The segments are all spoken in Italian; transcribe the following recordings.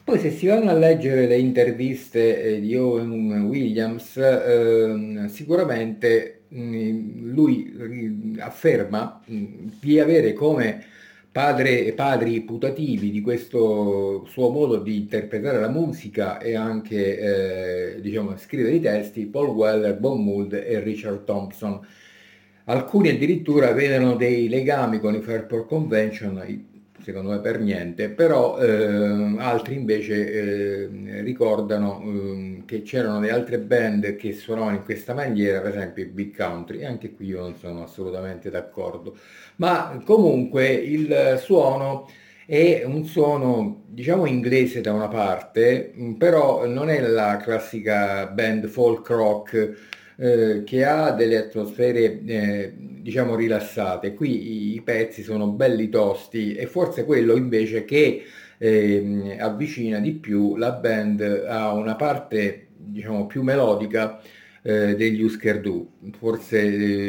Poi se si vanno a leggere le interviste di Owen Williams, sicuramente lui afferma di avere come padri putativi di questo suo modo di interpretare la musica e anche diciamo, scrivere i testi Paul Weller, Bob Mould e Richard Thompson. Alcuni addirittura vedono dei legami con i Fairport Convention, secondo me per niente, però altri invece ricordano che c'erano le altre band che suonavano in questa maniera, per esempio i Big Country, e anche qui io non sono assolutamente d'accordo. Ma comunque il suono è un suono, diciamo, inglese da una parte, però non è la classica band folk rock che ha delle atmosfere, diciamo, rilassate. Qui i pezzi sono belli tosti e forse quello invece che avvicina di più la band a una parte, diciamo, più melodica degli Husker Du. Forse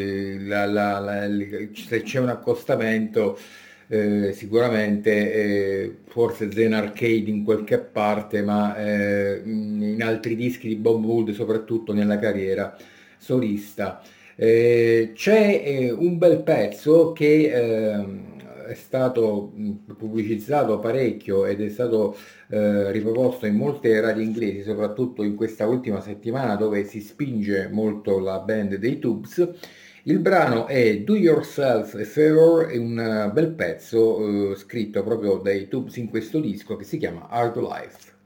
se c'è un accostamento, sicuramente forse Zen Arcade in qualche parte, ma in altri dischi di Bob Wood, soprattutto nella carriera solista. C'è un bel pezzo che è stato pubblicizzato parecchio ed è stato riproposto in molte radio inglesi, soprattutto in questa ultima settimana dove si spinge molto la band dei Tubes. Il brano è Do Yourself a Favor, è un bel pezzo scritto proprio dai Tubes in questo disco che si chiama Hard Life.